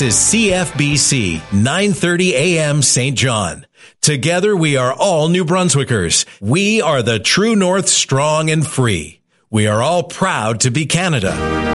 is CFBC 930 AM St. John. Together we are all New Brunswickers. We are the True North, strong and free. We are all proud to be Canada.